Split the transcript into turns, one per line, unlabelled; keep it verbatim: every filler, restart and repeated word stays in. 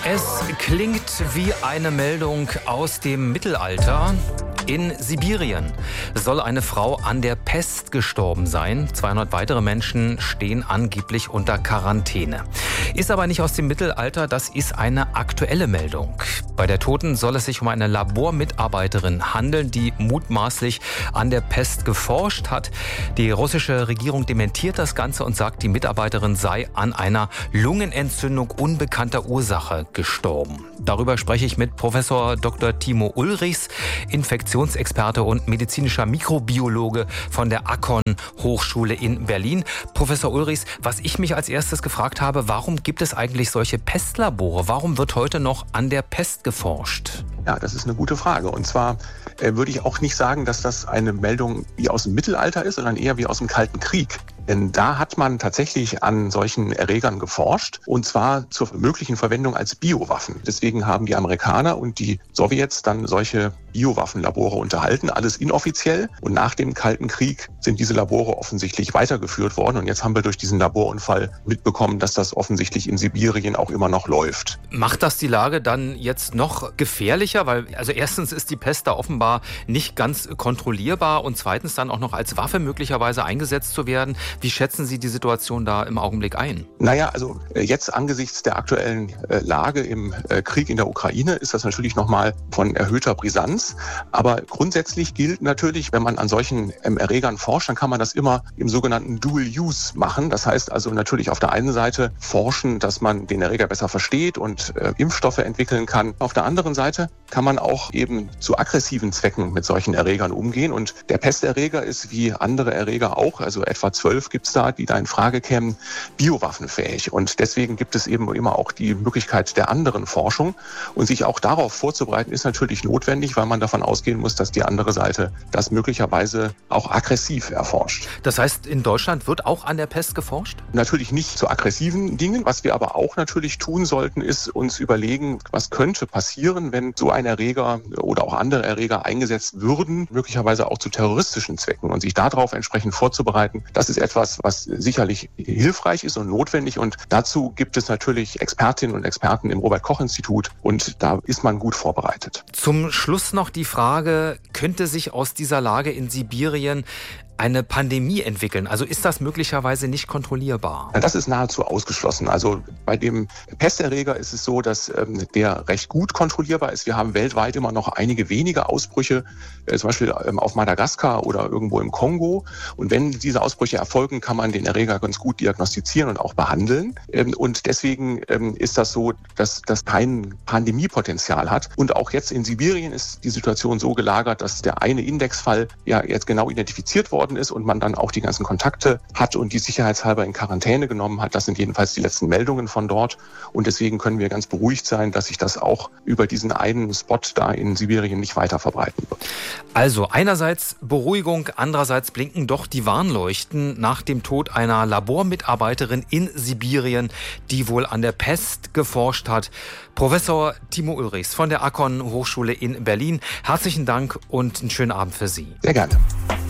Es klingt wie eine Meldung aus dem Mittelalter. In Sibirien soll eine Frau an der Pest gestorben sein. zweihundert weitere Menschen stehen angeblich unter Quarantäne. Ist aber nicht aus dem Mittelalter, das ist eine aktuelle Meldung. Bei der Toten soll es sich um eine Labormitarbeiterin handeln, die mutmaßlich an der Pest geforscht hat. Die russische Regierung dementiert das Ganze und sagt, die Mitarbeiterin sei an einer Lungenentzündung unbekannter Ursache gestorben. Darüber spreche ich mit Professor Doktor Timo Ulrichs, Infektionsexperte und medizinischer Mikrobiologe von der Akon Hochschule in Berlin. Professor Ulrichs, was ich mich als erstes gefragt habe, warum gibt es eigentlich solche Pestlabore? Warum wird heute noch an der Pest geforscht?
Ja, das ist eine gute Frage. Und zwar äh, würde ich auch nicht sagen, dass das eine Meldung wie aus dem Mittelalter ist, sondern eher wie aus dem Kalten Krieg. Denn da hat man tatsächlich an solchen Erregern geforscht, und zwar zur möglichen Verwendung als Biowaffen. Deswegen haben die Amerikaner und die Sowjets dann solche Biowaffenlabore unterhalten, alles inoffiziell. Und nach dem Kalten Krieg sind diese Labore offensichtlich weitergeführt worden. Und jetzt haben wir durch diesen Laborunfall mitbekommen, dass das offensichtlich in Sibirien auch immer noch läuft.
Macht das die Lage dann jetzt noch gefährlicher? Weil also erstens ist die Pest da offenbar nicht ganz kontrollierbar und zweitens dann auch noch als Waffe möglicherweise eingesetzt zu werden. Wie schätzen Sie die Situation da im Augenblick ein?
Naja, also jetzt angesichts der aktuellen äh, Lage im äh, Krieg in der Ukraine ist das natürlich nochmal von erhöhter Brisanz. Aber grundsätzlich gilt natürlich, wenn man an solchen ähm, Erregern forscht, dann kann man das immer im sogenannten Dual Use machen. Das heißt also natürlich auf der einen Seite forschen, dass man den Erreger besser versteht und äh, Impfstoffe entwickeln kann. Auf der anderen Seite kann man auch eben zu aggressiven Zwecken mit solchen Erregern umgehen. Und der Pesterreger ist wie andere Erreger auch, also etwa zwölf gibt es da, die da in Frage kämen, biowaffenfähig. Und deswegen gibt es eben immer auch die Möglichkeit der anderen Forschung. Und sich auch darauf vorzubereiten, ist natürlich notwendig, weil man davon ausgehen muss, dass die andere Seite das möglicherweise auch aggressiv erforscht.
Das heißt, in Deutschland wird auch an der Pest geforscht?
Natürlich nicht zu aggressiven Dingen. Was wir aber auch natürlich tun sollten, ist uns überlegen, was könnte passieren, wenn so ein Erreger oder auch andere Erreger eingesetzt würden, möglicherweise auch zu terroristischen Zwecken. Und sich darauf entsprechend vorzubereiten, das ist etwas, was sicherlich hilfreich ist und notwendig. Und dazu gibt es natürlich Expertinnen und Experten im Robert-Koch-Institut. Und da ist man gut vorbereitet.
Zum Schluss noch die Frage, könnte sich aus dieser Lage in Sibirien eine Pandemie entwickeln? Also ist das möglicherweise nicht kontrollierbar?
Das ist nahezu ausgeschlossen. Also bei dem Pesterreger ist es so, dass ähm, der recht gut kontrollierbar ist. Wir haben weltweit immer noch einige wenige Ausbrüche, äh, zum Beispiel ähm, auf Madagaskar oder irgendwo im Kongo. Und wenn diese Ausbrüche erfolgen, kann man den Erreger ganz gut diagnostizieren und auch behandeln. Ähm, und deswegen ähm, ist das so, dass das kein Pandemiepotenzial hat. Und auch jetzt in Sibirien ist die Situation so gelagert, dass der eine Indexfall ja jetzt genau identifiziert worden ist und man dann auch die ganzen Kontakte hat und die sicherheitshalber in Quarantäne genommen hat. Das sind jedenfalls die letzten Meldungen von dort. Und deswegen können wir ganz beruhigt sein, dass sich das auch über diesen einen Spot da in Sibirien nicht weiter verbreiten wird.
Also einerseits Beruhigung, andererseits blinken doch die Warnleuchten nach dem Tod einer Labormitarbeiterin in Sibirien, die wohl an der Pest geforscht hat. Professor Timo Ulrichs von der Akon Hochschule in Berlin. Herzlichen Dank und einen schönen Abend für Sie.
Sehr gerne.